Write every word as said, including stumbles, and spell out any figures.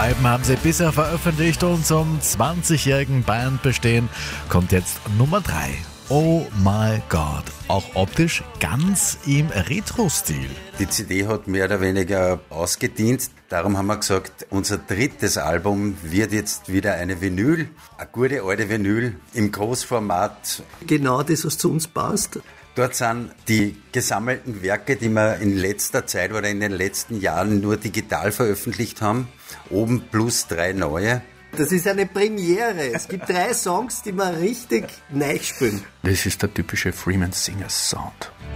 Alben haben sie bisher veröffentlicht und zum zwanzigjährigen Bandbestehen kommt jetzt Nummer drei. Oh my God. Auch optisch ganz im Retro-Stil. Die C D hat mehr oder weniger ausgedient. Darum haben wir gesagt, unser drittes Album wird jetzt wieder eine Vinyl. Eine gute alte Vinyl im Großformat. Genau das, was zu uns passt. Dort sind die gesammelten Werke, die wir in letzter Zeit oder in den letzten Jahren nur digital veröffentlicht haben. Oben plus drei neue. Das ist eine Premiere. Es gibt drei Songs, die wir richtig neu spielen. Das ist der typische Freeman Singers Sound.